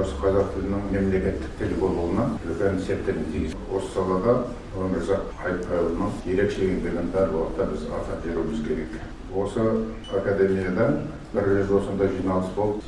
осы қазақ тілінің мемлекеттік тіл болуына үлкен септігін тигізді. Осы салада Өмірзақ Айтбайұлының ерекше еңбегін әр уақытта біз атап беруіміз керек. Осы академияда бір рет осында жиналыс болып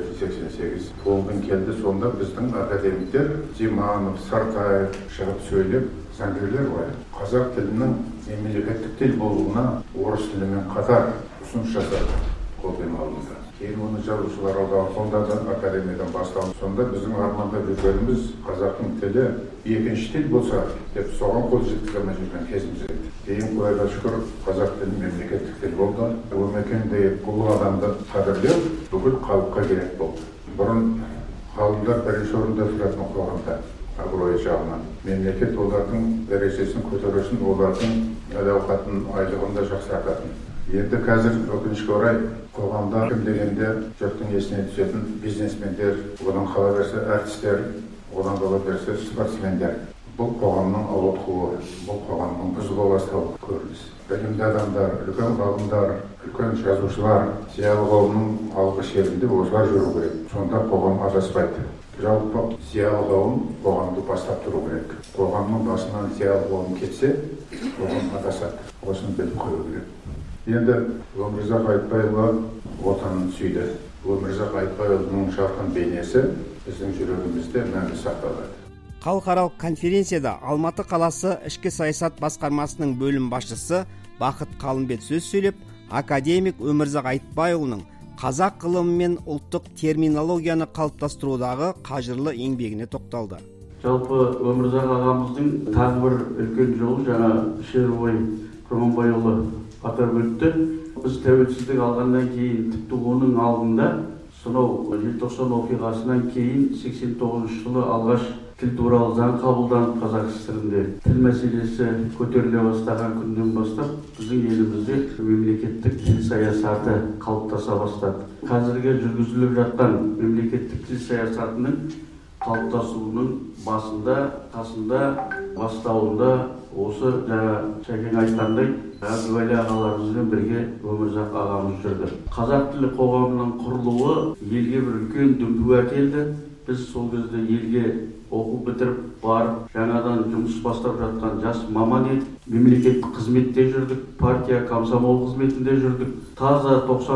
87-88 толғын келді. Сонда біздің академиктер Диманов, Сартаев шығып сөйлеп, заңгерлер ғой, қазақ тілінің мемлекеттік тіл болуына орыс тілімен қатар ұсыныс жасады, қолден алынды. Кейін оны жазушылар одағы сонда да академиядан басталды. Сонда біздің армандап жүргеніміз қазақтың тілі екінші тіл болса деп соған қол жеткізе алмай жүрген кезіміз еді. Кейін Құдайға шүкір қазақ тілі мемлекеттік тіл болды. Өмекеңдей ұлы адамды қадірлеу бүкіл халыққа керек болды. Бұрын ғалымдар бірінші орында тұратын қоғамда абыройы жағынан. Мемлекет олардың дәрежесін көтерсін, олардың әл-ауқатын, айлығын да жақсартатын. Енді қазір өкінішке орай қоғамда кім дегенде жұрттың есіне түсетін бизнесмендер, одан қала берсе әртістер, одан қала берсе спортсмендер. Бұл қоғамның ауытқуы, бұл қоғамның бұзыла бастауы көрініс. Білімді адамдар, үлкен ғалымдар, үлкен жазушылар, зиялы қауымның алғы шебінде осылар жүру керек. Сонда қоғам адаспайды. Жалпы зиялы қауым қоғамды бастап тұру керек. Қоғамның басынан зиялы қауым кетсе, қоғам адасады. Осыны біліп қою керек. Енді Өмірзақ Айтбайұлы отанын сүйді. Өмірзақ Айтбайұлының жарқын бейнесі біздің жүрегімізде мәңгі сақталады. Халықаралық конференцияда Алматы қаласы ішкі саясат басқармасының бөлім басшысы Бақыт Қалымбет сөз сөйлеп, академик Өмірзақ Айтбайұлының қазақ ғылымы мен ұлттық терминологияны қалыптастырудағы қажырлы еңбегіне тоқталды. Жалпы Өмірзақ ағамыздың тағы бір үлкен жолы жаңа Шерубай Құрманбайұлы атап өтті. Біз тәуелсіздік алғаннан кейін, тіпті оның алдында, сонау желтоқсан оқиғасынан кейін 89 жылы алғаш тіл туралы заң қабылданып қазақ СССР-інде тіл мәселесі көтеріле бастаған күннен бастап біздің елімізде мемлекеттік тіл саясаты қалыптаса бастады. Қазіргі жүргізіліп жатқан мемлекеттік тіл саясатының қалыптасуының басында, қасында, бастауында осы жаңа Шәкен айтқандай Әбдуәли ағаларымызбен бірге Өмірзақ ағамыз жүрді. Қазақ тілі қоғамының құрылуы елге бір үлкен дүмпу әкелді. Біз сол кезде елге оқу бітіріп барып, жаңадан жұмыс бастап жатқан жас маман едік. Мемлекеттік қызметте жүрдік, партия, комсомол қызметінде жүрдік. Таза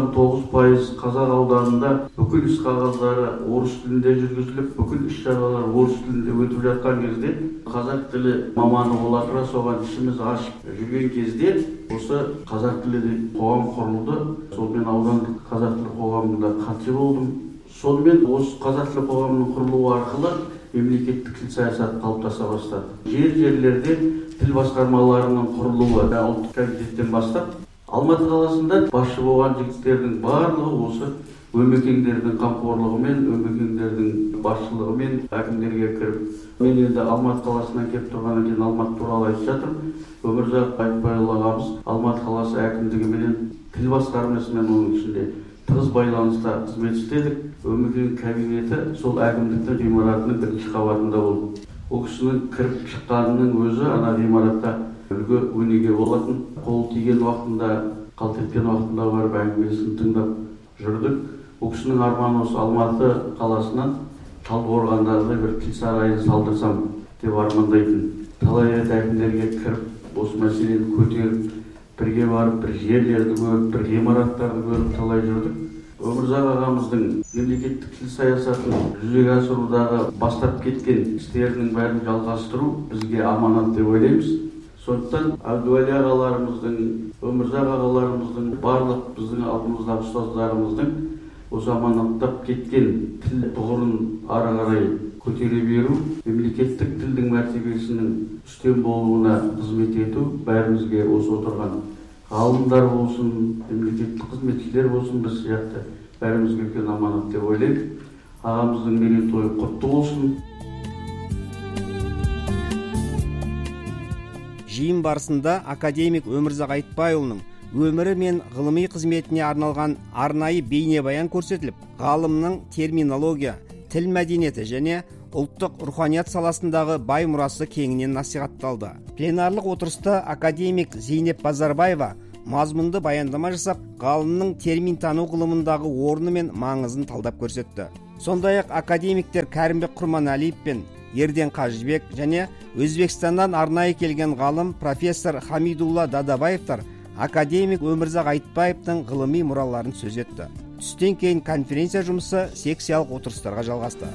99% қазақ ауданында бүкіл іс қағаздары орыс тілінде жүргізіліп, бүкіл іс-шаралар орыс тілінде өтіп жатқан кезде, қазақ тілі маманы бола тұра соған ішіміз ашып жүрген кезде, осы қазақ тілі қоғам құрылды. Сонымен аудандық қазақ тілі қоғамында хатшы болдым. Сонымен осы қазақ тілі қоғамының құрылуы арқылы мемлекеттік тіл саясаты қалыптаса бастады. Жерлерде тіл басқармаларының құрылуы ұлттық комитеттен бастап, Алматы қаласында басшы болған жігіттердің барлығы осы өмекеңдердің қамқорлығымен, өмекеңдердің басшылығымен әкімдерге кіріп, мен енді Алматы қаласынан келіп тұрғаннан кейін Алматы туралы айтып жатырмын. Өмірзақ Айтбайұлы ағамыз Алматы қаласы әкімдігіменен тіл басқармасымен оның ішінде тығыз байланыста қызмет істедік. Өмекең кабинеті сол әкімдіктің ғимаратының бірінші қабатында болды. Ол кісінің кіріп шыққанының өзі ана ғимаратта үлгі өнеге болатын. Қол тиген уақытында, қалт еткен уақытында барып әңгімесін тыңдап жүрдік. Ол кісінің арманы осы Алматы қаласынан Талдықорғандағы бір тіл сарайын салдырсам деп армандайтын. Талай рет әкімдерге кіріп, осы мәселені көтеріп, бірге барып, бір жерлерді көріп, бір ғимараттарды көріп талай жүрдік. Өмірзақ ағамыздың мемлекеттік тіл саясатын жүзеге асырудағы бастап кеткен істерінің бәрін жалғастыру бізге аманат деп ойлаймыз. Сондықтан Әбдуәли ағаларымыздың, Өмірзақ ағаларымыздың, барлық біздің алдымыздағы ұстаздарымыздың осы аманаттап кеткен тіл тұғырын ары қарай көтере беру, мемлекеттік тілдің мәртебесінің үстем болуына қызмет ету бәрімізге осы отырған ғалымдар болсын, мемлекеттік қызметшілер болсын, біз сияқты бәрімізге үлкен аманат деп ойлаймын. Ағамыздың мерейтойы құтты болсын. Жиын барысында академик Өмірзақ Айтбайұлының өмірі мен ғылыми қызметіне арналған арнайы бейнебаян көрсетіліп, ғалымның терминология, тіл мәдениеті және ұлттық руханият саласындағы бай мұрасы кеңінен насихатталды. Пленарлық отырыста академик Зейнеп Базарбаева мазмұнды баяндама жасап, ғалымның термин тану ғылымындағы орны мен маңызын талдап көрсетті. Сондай-ақ академиктер Кәрімбек Құрманалиев пен Ерден Қажыбек және Өзбекстаннан арнайы келген ғалым профессор Хамидулла Дадабаевтар академик Өмірзақ Айтбаевтың ғылыми мұраларын сөз етті. Түстен кейін конференция жұмысы секциялық отырыстарға жалғасты.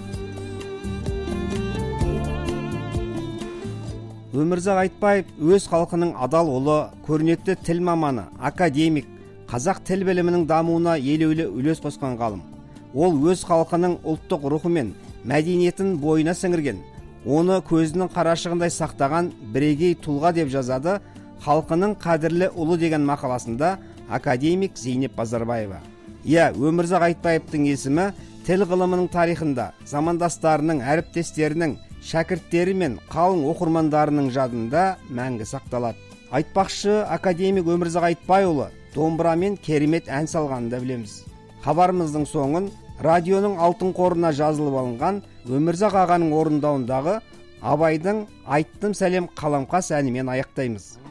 Өмірзақ Айтбаев өз халқының адал ұлы, көрнекті тіл маманы, академик, қазақ тіл білімінің дамуына елеулі үлес қосқан ғалым. Ол өз халқының ұлттық рухы мен мәдениетін бойына сіңірген, оны көзінің қарашығындай сақтаған бірегей тұлға деп жазады халқының қадірлі ұлы деген мақаласында академик Зейнеп Базарбаева. Өмірзақ Айтбаевтың есімі тіл ғылымының тарихында замандастарының, әріптестерінің, шәкірттері мен қалың оқырмандарының жадында мәңгі сақталады. Айтпақшы, академик Өмірзақ Айтбайұлы домбырамен керемет ән салғанын да білеміз. Хабарымыздың соңын радионың алтын қорына жазылып алынған Өмірзақ ағаның орындауындағы Абайдың «Айттым сәлем қаламқас» әнімен аяқтаймыз.